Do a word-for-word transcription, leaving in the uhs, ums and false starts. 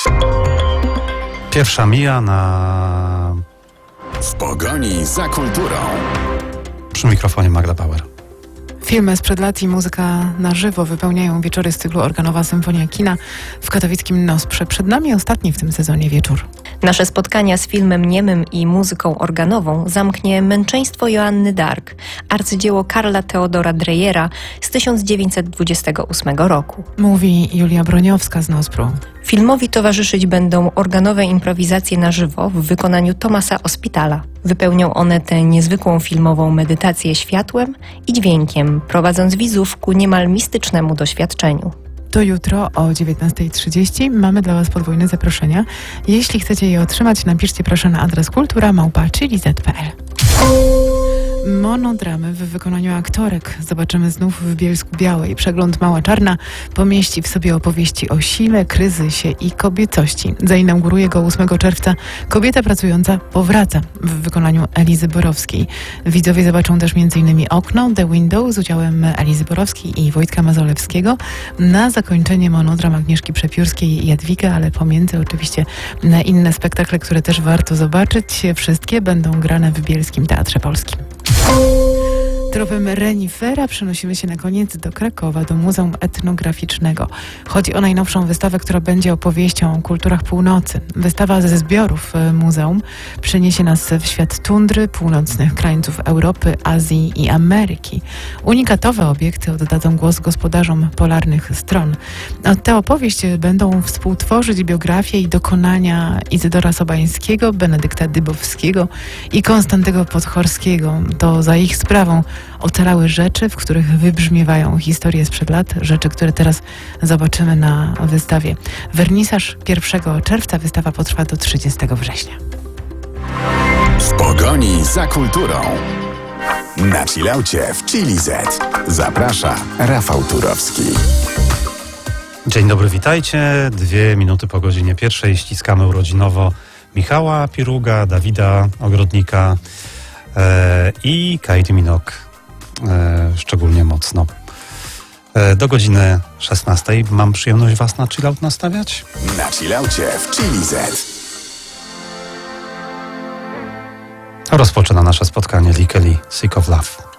Pierwsza mija na... W pogoni za kulturą. Przy mikrofonie Magda Bauer. Filmy sprzed lat i muzyka na żywo wypełniają wieczory z cyklu Organowa Symfonia Kina w katowickim Nosprze. Przed nami ostatni w tym sezonie wieczór. Nasze spotkania z filmem niemym i muzyką organową zamknie Męczeństwo Joanny d'Arc, arcydzieło Karla Theodora Dreyera z tysiąc dziewięćset dwudziestego ósmego roku. Mówi Julia Broniowska z Nospru. Filmowi towarzyszyć będą organowe improwizacje na żywo w wykonaniu Thomasa Ospitala. Wypełnią one tę niezwykłą filmową medytację światłem i dźwiękiem, prowadząc widzów ku niemal mistycznemu doświadczeniu. To jutro o dziewiętnasta trzydzieści mamy dla Was podwójne zaproszenia. Jeśli chcecie je otrzymać, napiszcie proszę na adres kultura małpa chili kropka z kropka p l. Monodramy w wykonaniu aktorek zobaczymy znów w Bielsku Białej. Przegląd Mała Czarna pomieści w sobie opowieści o sile, kryzysie i kobiecości. Zainauguruje go ósmego czerwca Kobieta pracująca powraca w wykonaniu Elizy Borowskiej. Widzowie zobaczą też między innymi Okno, The Window z udziałem Elizy Borowskiej i Wojtka Mazolewskiego. Na zakończenie monodram Agnieszki Przepiórskiej i Jadwiga, ale pomiędzy oczywiście inne spektakle, które też warto zobaczyć. Wszystkie będą grane w Bielskim Teatrze Polskim. Tropem renifera przenosimy się na koniec do Krakowa, do Muzeum Etnograficznego. Chodzi o najnowszą wystawę, która będzie opowieścią o kulturach północy. Wystawa ze zbiorów muzeum przeniesie nas w świat tundry, północnych krańców Europy, Azji i Ameryki. Unikatowe obiekty oddadzą głos gospodarzom polarnych stron. Tę opowieść będą współtworzyć biografie i dokonania Izydora Sobańskiego, Benedykta Dybowskiego i Konstantego Podchorskiego. To za ich sprawą ocalały rzeczy, w których wybrzmiewają historie sprzed lat, rzeczy, które teraz zobaczymy na wystawie. Wernisaż pierwszego czerwca, wystawa potrwa do trzydziestego września. W pogoni za kulturą. Na chillaucie w Chili Z. Zaprasza Rafał Turowski. Dzień dobry, witajcie. Dwie minuty po godzinie pierwszej ściskamy urodzinowo Michała Piruga, Dawida Ogrodnika e, i Katie Minogue. E, szczególnie mocno. E, do godziny szesnastej mam przyjemność Was na chillout nastawiać. Na chillaucie w Chili Z. Rozpoczyna nasze spotkanie Lee Kelly, Sick of Love.